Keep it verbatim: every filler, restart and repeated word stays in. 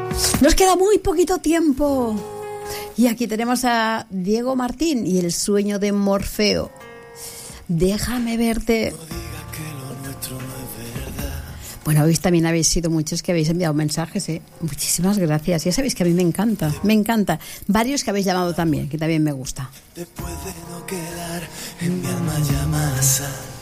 Nos queda muy poquito tiempo. Y aquí tenemos a Diego Martín y el sueño de Morfeo. Déjame verte. Bueno, hoy también habéis sido muchos que habéis enviado mensajes, ¿eh? Muchísimas gracias. Ya sabéis que a mí me encanta, me encanta. Varios que habéis llamado también, que también me gusta. Después de no quedar en mi alma llama sal.